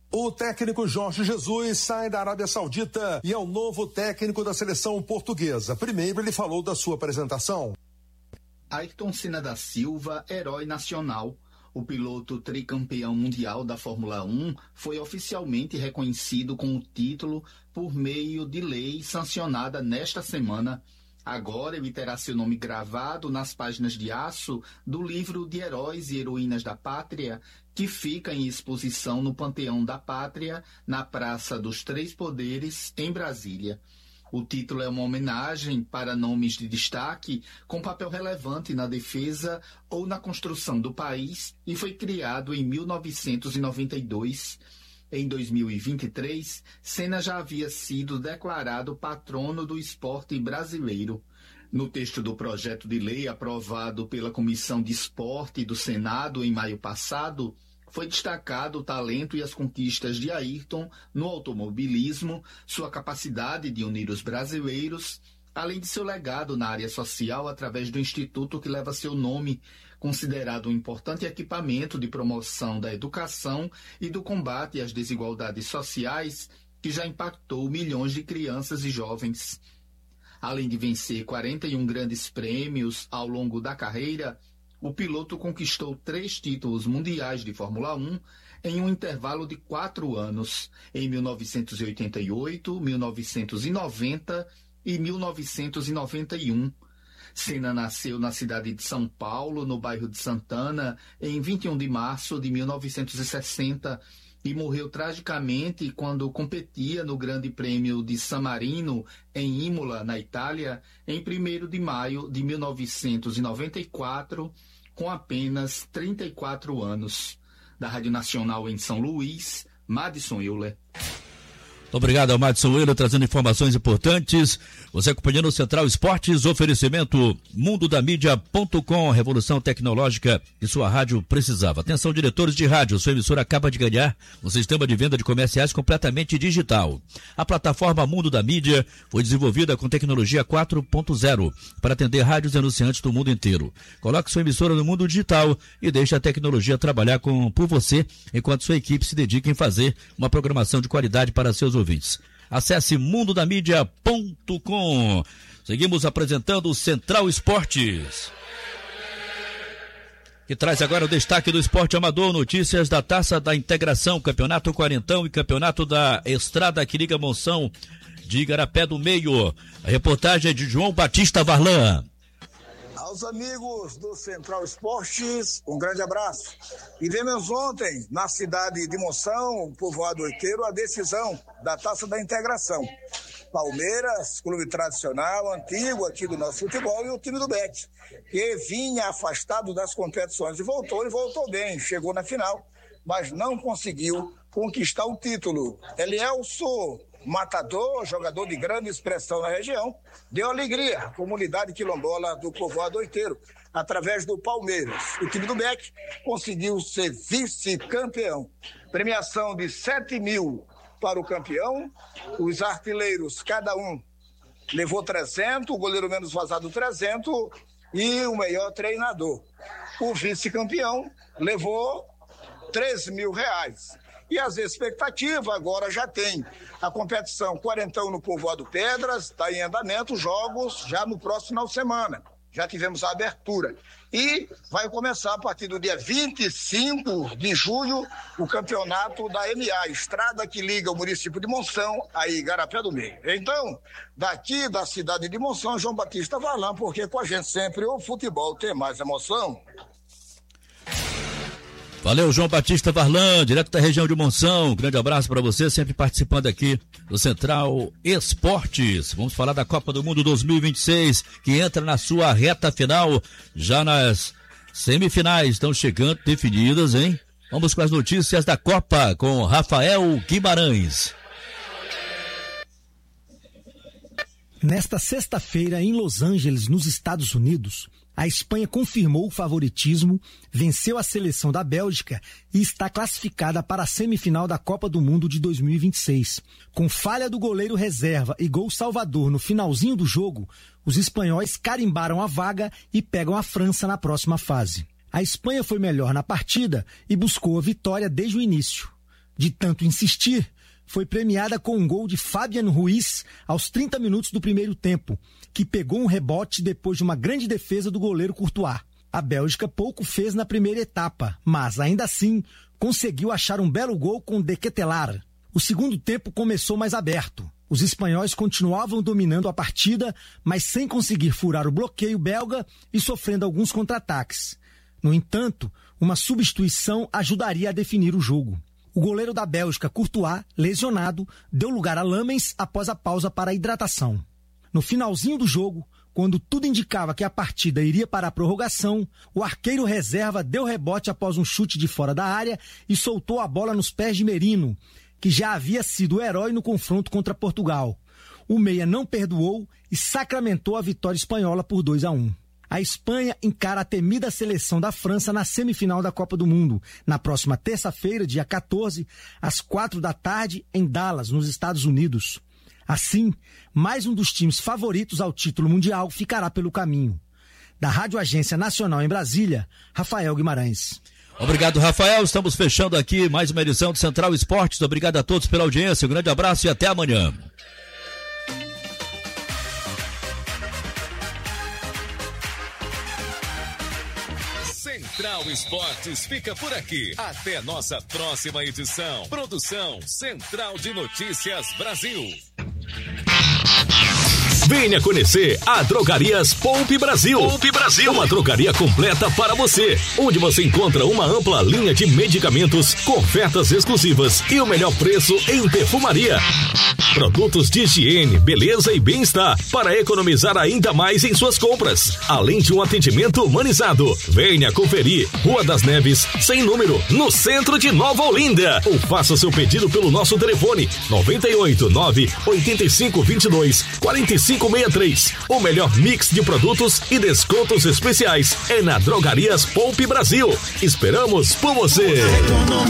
O técnico Jorge Jesus sai da Arábia Saudita e é o novo técnico da seleção portuguesa. Primeiro ele falou da sua apresentação. Ayrton Senna da Silva, herói nacional. O piloto tricampeão mundial da Fórmula 1 foi oficialmente reconhecido com o título por meio de lei sancionada nesta semana. Agora ele terá seu nome gravado nas páginas de aço do livro de Heróis e Heroínas da Pátria, que fica em exposição no Panteão da Pátria, na Praça dos Três Poderes, em Brasília. O título é uma homenagem para nomes de destaque com papel relevante na defesa ou na construção do país e foi criado em 1992. Em 2023, Senna já havia sido declarado patrono do esporte brasileiro. No texto do projeto de lei aprovado pela Comissão de Esporte do Senado em maio passado, foi destacado o talento e as conquistas de Ayrton no automobilismo, sua capacidade de unir os brasileiros, além de seu legado na área social através do instituto que leva seu nome, considerado um importante equipamento de promoção da educação e do combate às desigualdades sociais, que já impactou milhões de crianças e jovens. Além de vencer 41 grandes prêmios ao longo da carreira, o piloto conquistou 3 títulos mundiais de Fórmula 1 em um intervalo de 4 anos, em 1988, 1990 e 1991. Senna nasceu na cidade de São Paulo, no bairro de Santana, em 21 de março de 1960 e morreu tragicamente quando competia no Grande Prêmio de San Marino, em Imola, na Itália, em 1º de maio de 1994, com apenas 34 anos. Da Rádio Nacional em São Luís, Madison Euler. Obrigado ao Madison Euler, trazendo informações importantes. Você acompanhando o Central Esportes, oferecimento mundodamídia.com, revolução tecnológica que sua rádio precisava. Atenção, diretores de rádio, sua emissora acaba de ganhar um sistema de venda de comerciais completamente digital. A plataforma Mundo da Mídia foi desenvolvida com tecnologia 4.0 para atender rádios e anunciantes do mundo inteiro. Coloque sua emissora no mundo digital e deixe a tecnologia trabalhar por você, enquanto sua equipe se dedica em fazer uma programação de qualidade para seus ouvintes. Acesse mundodamídia.com. Seguimos apresentando o Central Esportes, que traz agora o destaque do esporte amador, notícias da Taça da Integração, Campeonato Quarentão e Campeonato da Estrada que liga Monção de Igarapé do Meio. A reportagem é de João Batista Varlan. Aos amigos do Central Esportes, um grande abraço. E vemos ontem, na cidade de Monção, povoado Oiteiro, a decisão da Taça da Integração. Palmeiras, clube tradicional, antigo aqui do nosso futebol, e o time do Bet, que vinha afastado das competições e voltou bem, chegou na final, mas não conseguiu conquistar o título. Elielso, matador, jogador de grande expressão na região, deu alegria à comunidade quilombola do povoado Oiteiro, através do Palmeiras. O time do BEC conseguiu ser vice-campeão. Premiação de 7 mil para o campeão, os artilheiros, cada um levou 300, o goleiro menos vazado 300 e o melhor treinador. O vice-campeão levou 3 mil reais. E as expectativas agora já tem a competição quarentão no povoado Pedras, está em andamento, jogos já no próximo final de semana. Já tivemos a abertura. E vai começar a partir do dia 25 de julho o campeonato da MA, estrada que liga o município de Monção a Igarapé do Meio. Então, daqui da cidade de Monção, João Batista Varlan, porque com a gente sempre o futebol tem mais emoção. Valeu, João Batista Varlan, direto da região de Monção. Grande abraço para você, sempre participando aqui do Central Esportes. Vamos falar da Copa do Mundo 2026, que entra na sua reta final. Já nas semifinais estão chegando, definidas, hein? Vamos com as notícias da Copa com Rafael Guimarães. Nesta sexta-feira, em Los Angeles, nos Estados Unidos, a Espanha confirmou o favoritismo, venceu a seleção da Bélgica e está classificada para a semifinal da Copa do Mundo de 2026. Com falha do goleiro reserva e gol salvador no finalzinho do jogo, os espanhóis carimbaram a vaga e pegam a França na próxima fase. A Espanha foi melhor na partida e buscou a vitória desde o início. De tanto insistir, foi premiada com um gol de Fabian Ruiz aos 30 minutos do primeiro tempo, que pegou um rebote depois de uma grande defesa do goleiro Courtois. A Bélgica pouco fez na primeira etapa, mas ainda assim conseguiu achar um belo gol com De Ketelaere. O segundo tempo começou mais aberto. Os espanhóis continuavam dominando a partida, mas sem conseguir furar o bloqueio belga e sofrendo alguns contra-ataques. No entanto, uma substituição ajudaria a definir o jogo. O goleiro da Bélgica, Courtois, lesionado, deu lugar a Lamens após a pausa para a hidratação. No finalzinho do jogo, quando tudo indicava que a partida iria para a prorrogação, o arqueiro reserva deu rebote após um chute de fora da área e soltou a bola nos pés de Merino, que já havia sido o herói no confronto contra Portugal. O meia não perdoou e sacramentou a vitória espanhola por 2-1. A Espanha encara a temida seleção da França na semifinal da Copa do Mundo, na próxima terça-feira, dia 14, às 4h, em Dallas, nos Estados Unidos. Assim, mais um dos times favoritos ao título mundial ficará pelo caminho. Da Rádio Agência Nacional em Brasília, Rafael Guimarães. Obrigado, Rafael. Estamos fechando aqui mais uma edição do Central Esportes. Obrigado a todos pela audiência. Um grande abraço e até amanhã. Central Esportes fica por aqui. Até nossa próxima edição. Produção Central de Notícias Brasil. Venha conhecer a Drogarias Poupe Brasil. Poupe Brasil, uma drogaria completa para você, onde você encontra uma ampla linha de medicamentos com ofertas exclusivas e o melhor preço em perfumaria. Produtos de higiene, beleza e bem-estar para economizar ainda mais em suas compras, além de um atendimento humanizado. Venha conferir. Rua das Neves, sem número, no centro de Nova Olinda. Ou faça seu pedido pelo nosso telefone 98-9-8522-4563. O melhor mix de produtos e descontos especiais é na Drogarias Poupe Brasil. Esperamos por você.